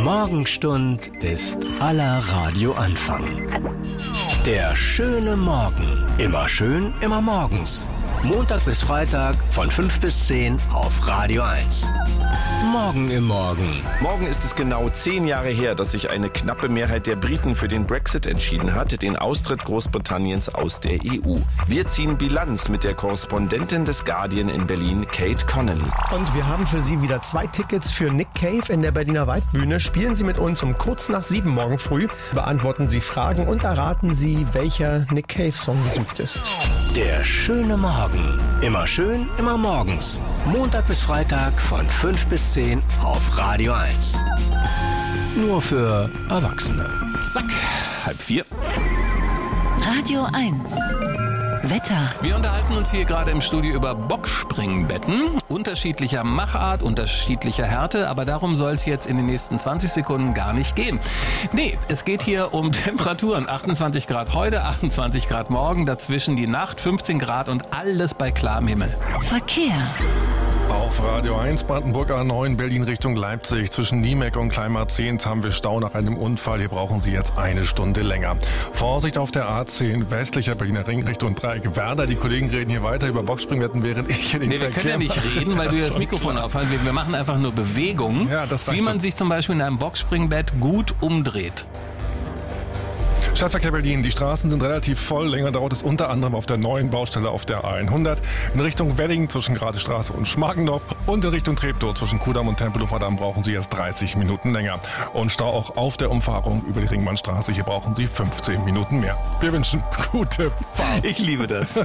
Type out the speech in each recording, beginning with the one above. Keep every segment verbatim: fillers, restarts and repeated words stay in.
Morgenstund ist aller Radioanfang. Der schöne Morgen. Immer schön, immer morgens. Montag bis Freitag von fünf bis zehn auf Radio eins. Morgen im Morgen. Morgen ist es genau zehn Jahre her, dass sich eine knappe Mehrheit der Briten für den Brexit entschieden hat, den Austritt Großbritanniens aus der E U. Wir ziehen Bilanz mit der Korrespondentin des Guardian in Berlin, Kate Connolly. Und wir haben für Sie wieder zwei Tickets für Nick Cave in der Berliner Waldbühne. Spielen Sie mit uns um kurz nach sieben morgen früh, beantworten Sie Fragen und erraten Sie, welcher Nick Cave-Song gesucht ist. Der schöne Morgen. Immer schön, immer morgens. Montag bis Freitag von fünf bis zehn auf Radio eins. Nur für Erwachsene. Zack, halb vier. Radio eins. Wetter. Wir unterhalten uns hier gerade im Studio über Boxspringbetten. Unterschiedlicher Machart, unterschiedlicher Härte, aber darum soll es jetzt in den nächsten zwanzig Sekunden gar nicht gehen. Nee, es geht hier um Temperaturen. achtundzwanzig Grad heute, achtundzwanzig Grad morgen, dazwischen die Nacht, fünfzehn Grad und alles bei klarem Himmel. Verkehr. Auf Radio eins, Brandenburg A neun, Berlin Richtung Leipzig. Zwischen Niemek und Kleinmarzehnt haben wir Stau nach einem Unfall. Hier brauchen Sie jetzt eine Stunde länger. Vorsicht auf der A zehn, westlicher Berliner Ring Richtung Dreieck Werder. Die Kollegen reden hier weiter über Boxspringwetten, während ich in den nee, Verkehr... Wir können ja nicht reden, weil du das Mikrofon aufhältst. Wir, wir machen einfach nur Bewegungen, ja, das reicht wie man doch. sich zum Beispiel in einem Boxspringbett gut umdreht. Stadtverkehr Berlin. Die Straßen sind relativ voll. Länger dauert es unter anderem auf der neuen Baustelle auf der A hundert. In Richtung Wedding zwischen Gradestraße und Schmargendorf und in Richtung Treptow zwischen Kudamm und Tempelhofer Damm brauchen Sie erst dreißig Minuten länger. Und Stau auch auf der Umfahrung über die Ringmannstraße. Hier brauchen Sie fünfzehn Minuten mehr. Wir wünschen gute Fahrt. Ich liebe das.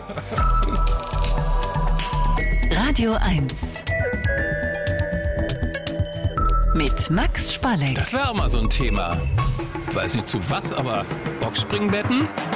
Radio eins. Mit Max Spalleck. Das wäre auch mal so ein Thema. Ich weiß nicht zu was, aber Boxspringbetten?